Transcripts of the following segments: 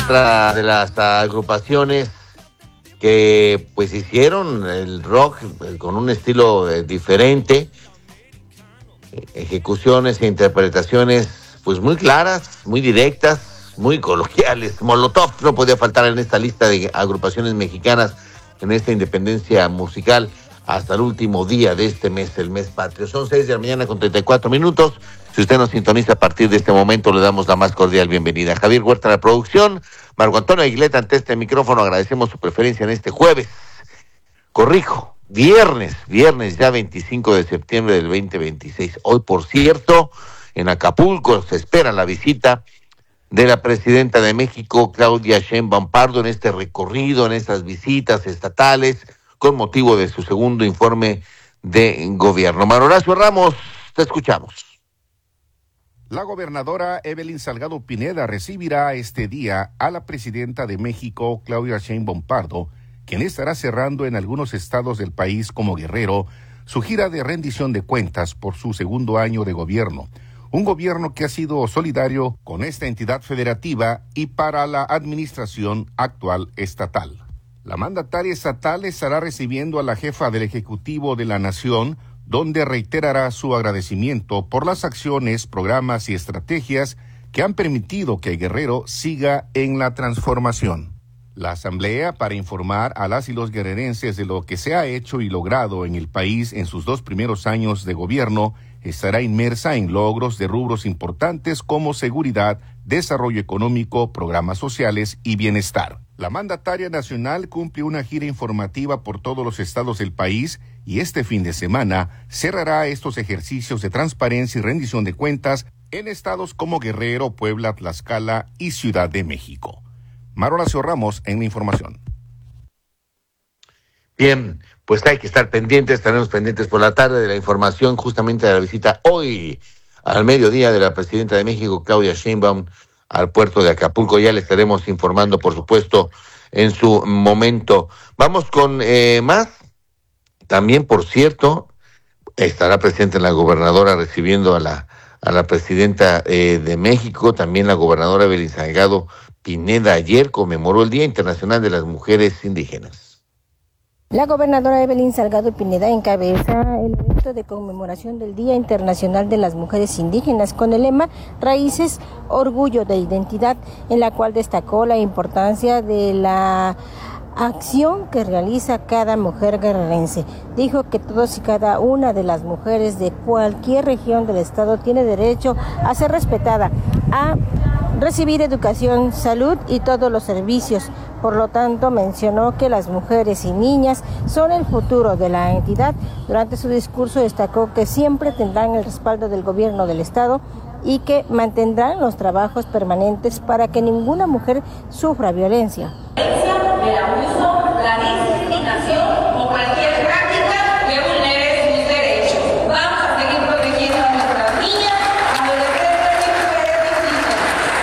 otra de las agrupaciones que pues hicieron el rock con un estilo diferente, ejecuciones e interpretaciones pues muy claras, muy directas, muy coloquiales. Molotov no podía faltar en esta lista de agrupaciones mexicanas en esta independencia musical hasta el último día de este mes, el mes patrio. Son 6:34 a.m. Si usted nos sintoniza a partir de este momento, le damos la más cordial bienvenida. Javier Huerta, la producción, Marco Antonio Aguileta ante este micrófono. Agradecemos su preferencia en este jueves. Corrijo, viernes ya 25 de septiembre del 2026. Hoy, por cierto, en Acapulco se espera la visita de la presidenta de México, Claudia Sheinbaum Pardo, en este recorrido, en estas visitas estatales, con motivo de su segundo informe de gobierno. Manuel Horacio Ramos, te escuchamos. La gobernadora Evelyn Salgado Pineda recibirá este día a la presidenta de México, Claudia Sheinbaum Pardo, quien estará cerrando en algunos estados del país como Guerrero su gira de rendición de cuentas por su segundo año de gobierno. Un gobierno que ha sido solidario con esta entidad federativa y para la administración actual estatal. La mandataria estatal estará recibiendo a la jefa del Ejecutivo de la Nación, donde reiterará su agradecimiento por las acciones, programas y estrategias que han permitido que Guerrero siga en la transformación. La asamblea, para informar a las y los guerrerenses de lo que se ha hecho y logrado en el país en sus 2 primeros años de gobierno, estará inmersa en logros de rubros importantes como seguridad, desarrollo económico, programas sociales y bienestar. La mandataria nacional cumple una gira informativa por todos los estados del país y este fin de semana cerrará estos ejercicios de transparencia y rendición de cuentas en estados como Guerrero, Puebla, Tlaxcala y Ciudad de México. Manuel Horacio Ramos en la información. Bien, pues hay que estar pendientes, estaremos pendientes por la tarde de la información justamente de la visita hoy al mediodía de la presidenta de México, Claudia Sheinbaum, al puerto de Acapulco. Ya le estaremos informando, por supuesto, en su momento. Vamos con más. También, por cierto, estará presente la gobernadora recibiendo a la presidenta de México. También la gobernadora Evelyn Salgado Pineda ayer conmemoró el Día Internacional de las Mujeres Indígenas. La gobernadora Evelyn Salgado Pineda encabeza el evento de conmemoración del Día Internacional de las Mujeres Indígenas con el lema Raíces, Orgullo de Identidad, en la cual destacó la importancia de la acción que realiza cada mujer guerrerense. Dijo que todos y cada una de las mujeres de cualquier región del estado tiene derecho a ser respetada, a recibir educación, salud y todos los servicios. Por lo tanto, mencionó que las mujeres y niñas son el futuro de la entidad. Durante su discurso destacó que siempre tendrán el respaldo del gobierno del estado y que mantendrán los trabajos permanentes para que ninguna mujer sufra violencia. El abuso, la discriminación o cualquier práctica que vulnere sus derechos. Vamos a seguir protegiendo a nuestras niñas, adolescentes y mujeres indígenas.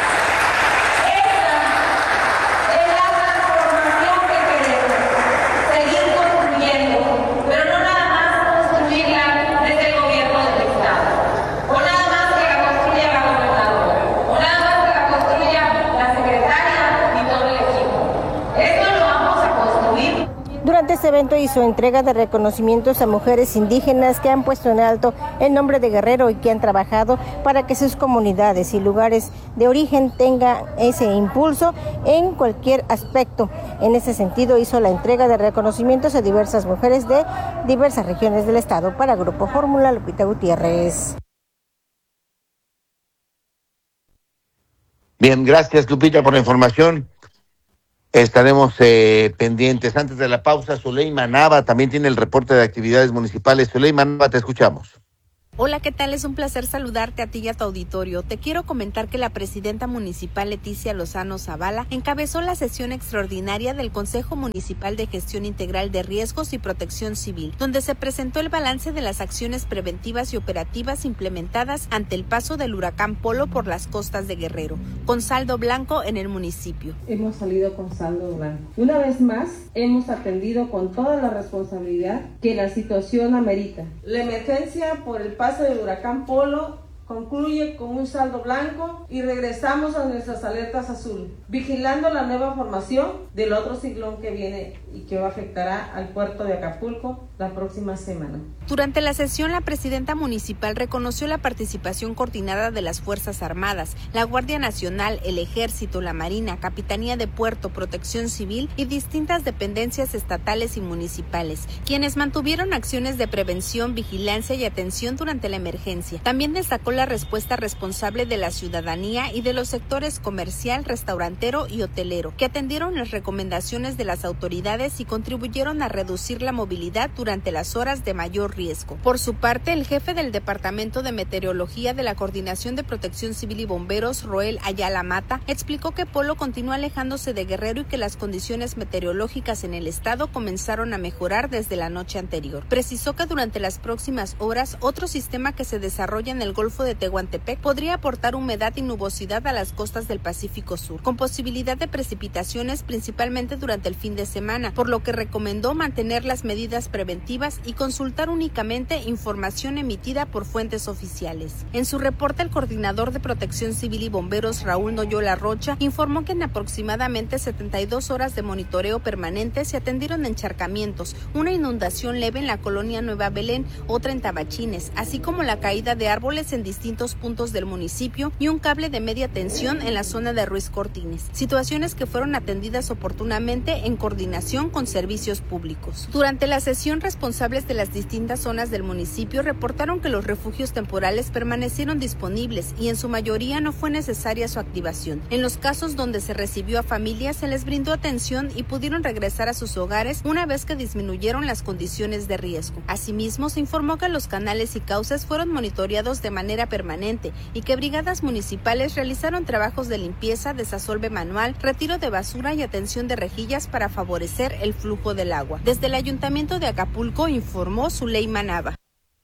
Esta es la transformación que queremos, seguir construyendo, pero no nada más construirla desde el gobierno del estado, o nada más que la construya la gobernadora, o nada más que la construya la secretaria y todo el equipo. Esto lo vamos a construir. Durante este evento hizo entrega de reconocimientos a mujeres indígenas que han puesto en alto el nombre de Guerrero y que han trabajado para que sus comunidades y lugares de origen tengan ese impulso en cualquier aspecto. En ese sentido hizo la entrega de reconocimientos a diversas mujeres de diversas regiones del estado. Para Grupo Fórmula, Lupita Gutiérrez. Bien, gracias Lupita por la información. Estaremos pendientes. Antes de la pausa, Zuleima Nava también tiene el reporte de actividades municipales. Zuleima Nava, te escuchamos. Hola, ¿qué tal? Es un placer saludarte a ti y a tu auditorio. Te quiero comentar que la presidenta municipal Leticia Lozano Zavala encabezó la sesión extraordinaria del Consejo Municipal de Gestión Integral de Riesgos y Protección Civil, donde se presentó el balance de las acciones preventivas y operativas implementadas ante el paso del huracán Polo por las costas de Guerrero, con saldo blanco en el municipio. Hemos salido con saldo blanco. Una vez más, hemos atendido con toda la responsabilidad que la situación amerita. La emergencia por el paso del huracán Polo concluye con un saldo blanco y regresamos a nuestras alertas azul, vigilando la nueva formación del otro ciclón que viene y que afectará al puerto de Acapulco la próxima semana. Durante la sesión, la presidenta municipal reconoció la participación coordinada de las Fuerzas Armadas, la Guardia Nacional, el Ejército, la Marina, Capitanía de Puerto, Protección Civil y distintas dependencias estatales y municipales, quienes mantuvieron acciones de prevención, vigilancia y atención durante la emergencia. También destacó la respuesta responsable de la ciudadanía y de los sectores comercial, restaurantero y hotelero, que atendieron las recomendaciones de las autoridades y contribuyeron a reducir la movilidad durante las horas de mayor riesgo. Por su parte, el jefe del Departamento de Meteorología de la Coordinación de Protección Civil y Bomberos, Roel Ayala Mata, explicó que Polo continúa alejándose de Guerrero y que las condiciones meteorológicas en el estado comenzaron a mejorar desde la noche anterior. Precisó que durante las próximas horas, otro sistema que se desarrolla en el Golfo de Tehuantepec podría aportar humedad y nubosidad a las costas del Pacífico Sur, con posibilidad de precipitaciones principalmente durante el fin de semana, por lo que recomendó mantener las medidas preventivas y consultar únicamente información emitida por fuentes oficiales. En su reporte, el coordinador de Protección Civil y Bomberos, Raúl Noyola Rocha, informó que en aproximadamente 72 horas de monitoreo permanente se atendieron encharcamientos, una inundación leve en la colonia Nueva Belén, otra en Tabachines, así como la caída de árboles en distintos puntos del municipio y un cable de media tensión en la zona de Ruiz Cortines, situaciones que fueron atendidas oportunamente en coordinación con servicios públicos. Durante la sesión, responsables de las distintas zonas del municipio reportaron que los refugios temporales permanecieron disponibles y en su mayoría no fue necesaria su activación. En los casos donde se recibió a familias, se les brindó atención y pudieron regresar a sus hogares una vez que disminuyeron las condiciones de riesgo. Asimismo, se informó que los canales y cauces fueron monitoreados de manera permanente y que brigadas municipales realizaron trabajos de limpieza, desasolve manual, retiro de basura y atención de rejillas para favorecer el flujo del agua. Desde el Ayuntamiento de Acapulco informó Zuleima Nava.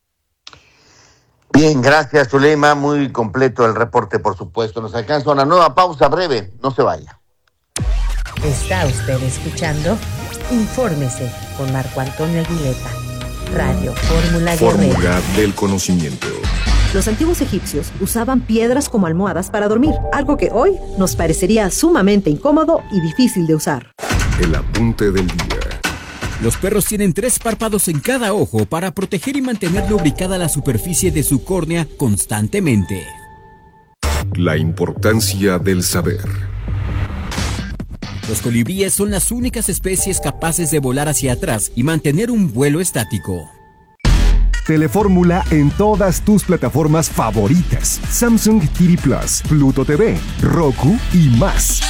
Bien, gracias Zuleima, muy completo el reporte, por supuesto. Nos alcanza una nueva pausa breve, no se vaya. Está usted escuchando Infórmese con Marco Antonio Aguileta. Radio Fórmula Guerrero. Fórmula del conocimiento. Los antiguos egipcios usaban piedras como almohadas para dormir, algo que hoy nos parecería sumamente incómodo y difícil de usar. El apunte del día. Los perros tienen 3 párpados en cada ojo para proteger y mantener lubricada la superficie de su córnea constantemente. La importancia del saber. Los colibríes son las únicas especies capaces de volar hacia atrás y mantener un vuelo estático. Telefórmula en todas tus plataformas favoritas: Samsung TV Plus, Pluto TV, Roku y más.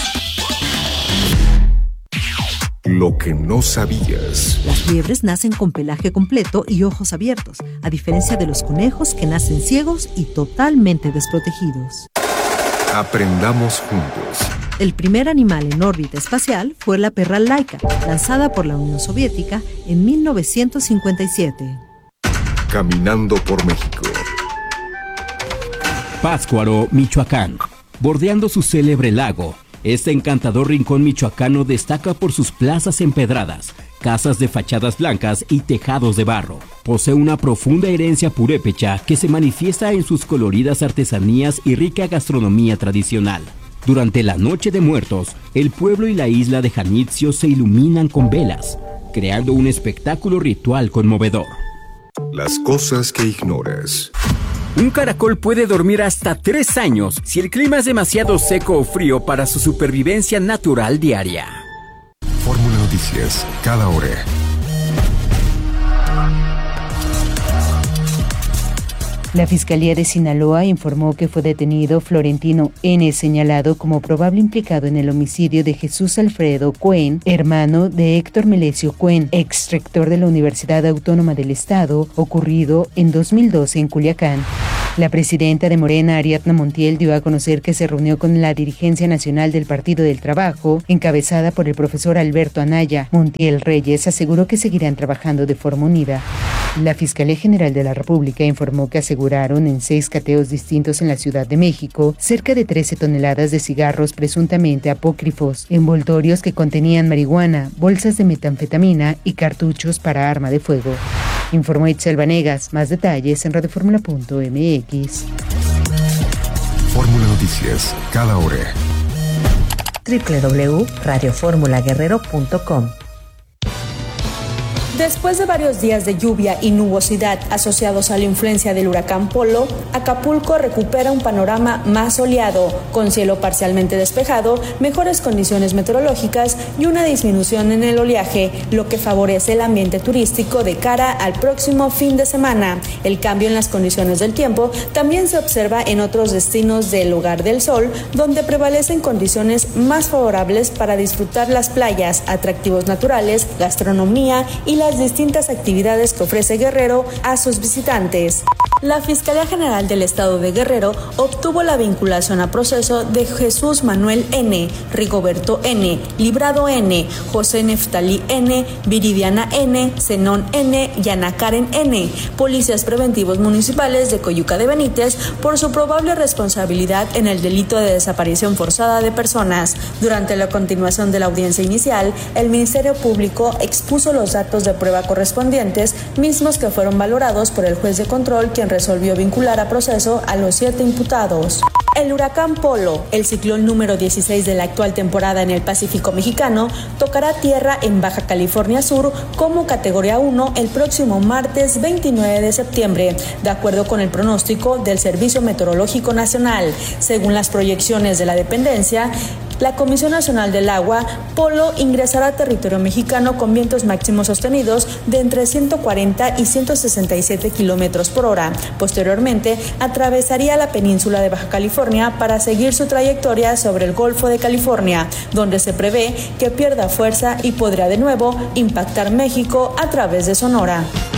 Lo que no sabías. Las liebres nacen con pelaje completo y ojos abiertos, a diferencia de los conejos que nacen ciegos y totalmente desprotegidos. Aprendamos juntos. El primer animal en órbita espacial fue la perra Laika, lanzada por la Unión Soviética en 1957. Caminando por México. Pátzcuaro, Michoacán. Bordeando su célebre lago, este encantador rincón michoacano destaca por sus plazas empedradas, casas de fachadas blancas y tejados de barro. Posee una profunda herencia purépecha que se manifiesta en sus coloridas artesanías y rica gastronomía tradicional. Durante la Noche de Muertos, el pueblo y la isla de Janitzio se iluminan con velas, creando un espectáculo ritual conmovedor. Las cosas que ignoras. Un caracol puede dormir hasta 3 años si el clima es demasiado seco o frío para su supervivencia natural diaria. Fórmula Noticias, cada hora. La Fiscalía de Sinaloa informó que fue detenido Florentino N., señalado como probable implicado en el homicidio de Jesús Alfredo Cuen, hermano de Héctor Melesio Cuen, ex rector de la Universidad Autónoma del Estado, ocurrido en 2012 en Culiacán. La presidenta de Morena, Ariadna Montiel, dio a conocer que se reunió con la dirigencia nacional del Partido del Trabajo, encabezada por el profesor Alberto Anaya. Montiel Reyes aseguró que seguirán trabajando de forma unida. La Fiscalía General de la República informó que aseguraron en 6 cateos distintos en la Ciudad de México cerca de 13 toneladas de cigarros presuntamente apócrifos, envoltorios que contenían marihuana, bolsas de metanfetamina y cartuchos para arma de fuego. Informó Itzel Vanegas. Más detalles en radioformula.mx. Fórmula Noticias, cada hora. www.radioformulaguerrero.com. Después de varios días de lluvia y nubosidad asociados a la influencia del huracán Polo, Acapulco recupera un panorama más soleado, con cielo parcialmente despejado, mejores condiciones meteorológicas y una disminución en el oleaje, lo que favorece el ambiente turístico de cara al próximo fin de semana. El cambio en las condiciones del tiempo también se observa en otros destinos del Hogar del Sol, donde prevalecen condiciones más favorables para disfrutar las playas, atractivos naturales, gastronomía y las distintas actividades que ofrece Guerrero a sus visitantes. La Fiscalía General del Estado de Guerrero obtuvo la vinculación a proceso de Jesús Manuel N., Rigoberto N., Librado N., José Neftalí N., Viridiana N., Zenón N. y Ana Karen N., policías preventivos municipales de Coyuca de Benítez, por su probable responsabilidad en el delito de desaparición forzada de personas. Durante la continuación de la audiencia inicial, el Ministerio Público expuso los datos de prueba correspondientes, mismos que fueron valorados por el juez de control, quien resolvió vincular a proceso a los 7 imputados. El huracán Polo, el ciclón número 16 de la actual temporada en el Pacífico mexicano, tocará tierra en Baja California Sur como categoría 1 el próximo martes 29 de septiembre, de acuerdo con el pronóstico del Servicio Meteorológico Nacional. Según las proyecciones de la dependencia, la Comisión Nacional del Agua, Polo ingresará a territorio mexicano con vientos máximos sostenidos de entre 140 y 167 kilómetros por hora. Posteriormente, atravesaría la península de Baja California para seguir su trayectoria sobre el Golfo de California, donde se prevé que pierda fuerza y podrá de nuevo impactar México a través de Sonora.